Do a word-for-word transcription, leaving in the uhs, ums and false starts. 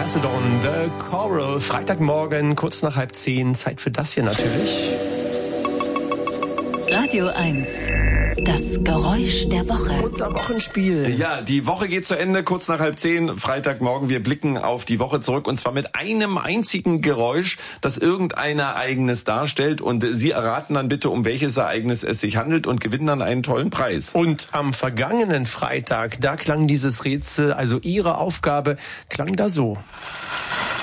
Mastodon, The Coral. Freitagmorgen, kurz nach halb zehn. Zeit für das hier natürlich. Radio eins. Das Geräusch der Woche. Unser Wochenspiel. Ja, die Woche geht zu Ende, kurz nach halb zehn, Freitagmorgen. Wir blicken auf die Woche zurück und zwar mit einem einzigen Geräusch, das irgendein Ereignis darstellt. Und Sie erraten dann bitte, um welches Ereignis es sich handelt und gewinnen dann einen tollen Preis. Und am vergangenen Freitag, da klang dieses Rätsel, also Ihre Aufgabe, klang da so.